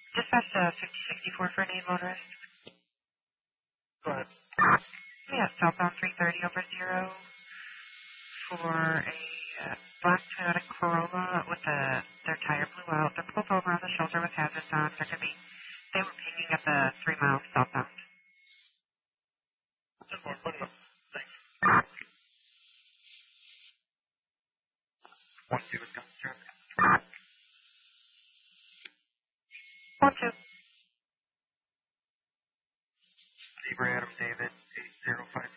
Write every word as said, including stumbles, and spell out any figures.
Dispatch uh, fifty sixty-four for an aid motorist. Go ahead. Yeah, southbound three thirty over zero for a uh, black Toyota Corolla with a, their tire blew out. They're pulled over on the shoulder with hazards on. They're gonna be, they were pinging at the three miles southbound. ten more, put it up. Thanks. One, two, is coming through. One, two. Zebra Adam David, eight zero five